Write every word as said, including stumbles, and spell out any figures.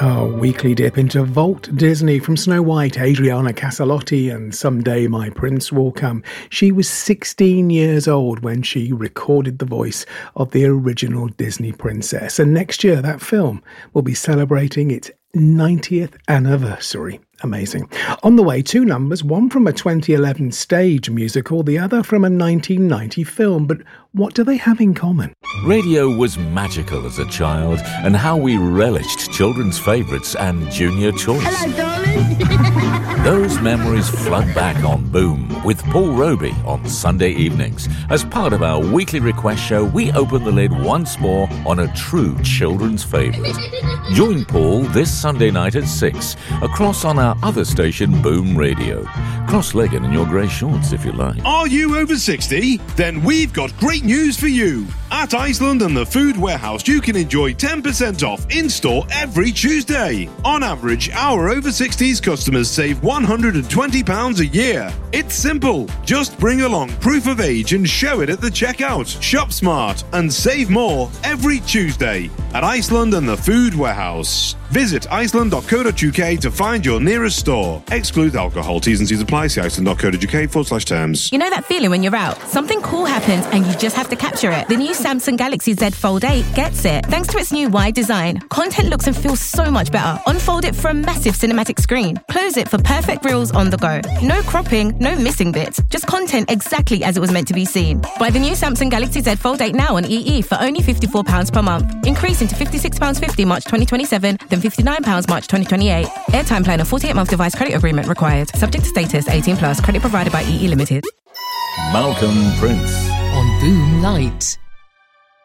Our weekly dip into Walt Disney from Snow White, Adriana Casalotti and Someday My Prince Will Come. She was sixteen years old when she recorded the voice of the original Disney princess. And next year, that film will be celebrating its ninetieth anniversary. Amazing. On the way, two numbers, one from a twenty eleven stage musical, the other from a nineteen ninety film. But what do they have in common? Radio was magical as a child, and how we relished children's favourites and Junior Choice. Hello, darling. Those memories flood back on Boom with Paul Roby on Sunday evenings. As part of our weekly request show, we open the lid once more on a true children's favourite. Join Paul this Sunday night at six, across on our other station, Boom Radio. Cross-legged in your grey shorts, if you like. Are you over sixty? Then we've got great news for you. At Iceland and the Food Warehouse, you can enjoy ten percent off in-store every Tuesday. On average, our over sixties customers save one hundred twenty pounds a year. It's simple. Just bring along proof of age and show it at the checkout. Shop smart and save more every Tuesday at Iceland and the Food Warehouse. Visit iceland dot co dot uk to find your nearest store. Exclude alcohol. T's and C's apply. See iceland dot co dot uk forward slash terms. You know that feeling when you're out? Something cool happens and you just have to capture it. The new Samsung Galaxy Z Fold eight gets it. Thanks to its new wide design, content looks and feels so much better. Unfold it for a massive cinematic screen. Close it for perfect reels on the go. No cropping, no missing bits. Just content exactly as it was meant to be seen. Buy the new Samsung Galaxy Z Fold eight now on E E for only fifty-four pounds per month. Increasing to fifty-six pounds fifty March twenty twenty-seven, then fifty-nine pounds March twenty twenty-eight. Airtime plan and forty-eight month device credit agreement required. Subject to status, eighteen plus. Credit provided by E E Limited. Malcolm Prince on Boom Light.